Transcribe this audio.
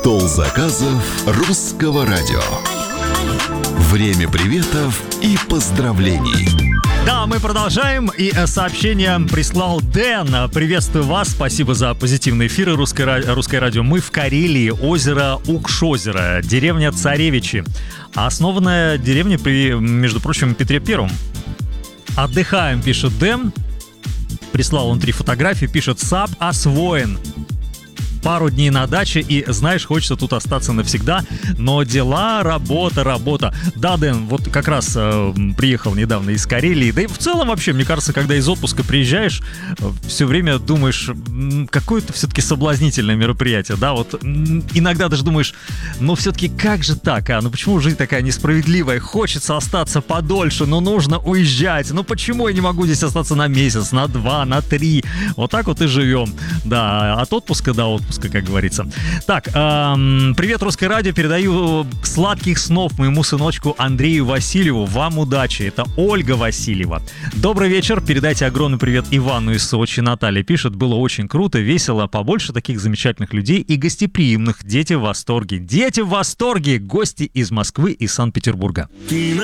Стол заказов Русского радио. Время приветов и поздравлений. Да, мы продолжаем, и сообщение прислал Дэн. Приветствую вас, спасибо за позитивные эфиры Русское радио. Мы в Карелии, озеро Укшозеро, деревня Царевичи. Основанная деревня при, между прочим, Петре Первом. Отдыхаем, пишет Дэн. Прислал он 3 фотографии, пишет: САП освоен. Пару дней на даче, и, знаешь, хочется тут остаться навсегда, но дела, работа. Да, Дэн, вот как раз приехал недавно из Карелии, да и в целом вообще, мне кажется, когда из отпуска приезжаешь, все время думаешь, какое-то все-таки соблазнительное мероприятие, да, вот иногда даже думаешь, ну все-таки как же так, ну почему жизнь такая несправедливая, хочется остаться подольше, но нужно уезжать, ну почему я не могу здесь остаться на месяц, на 2, на 3, вот так вот и живем, да, от отпуска до отпуска, как говорится. Так, привет, Русское радио, передаю сладких снов моему сыночку Андрею Васильеву, вам удачи, это Ольга Васильева. Добрый вечер, передайте огромный привет Ивану из Сочи. Наталья пишет: было очень круто, весело, побольше таких замечательных людей и гостеприимных, дети в восторге, гости из Москвы и Санкт-Петербурга.